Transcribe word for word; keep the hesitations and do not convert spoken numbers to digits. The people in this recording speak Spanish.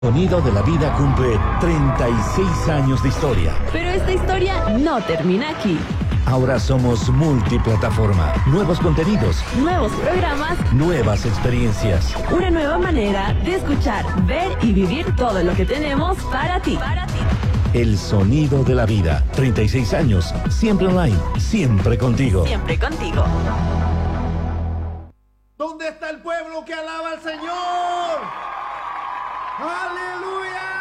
Sonido de la Vida cumple treinta y seis años de historia. Pero esta historia no termina aquí. Ahora somos multiplataforma, nuevos contenidos, nuevos programas, nuevas experiencias. Una nueva manera de escuchar, ver y vivir todo lo que tenemos para ti. Para ti. El Sonido de la Vida, treinta y seis años, siempre online, siempre contigo. Siempre contigo. ¿Dónde está el pueblo que alaba al Señor? ¡Aleluya!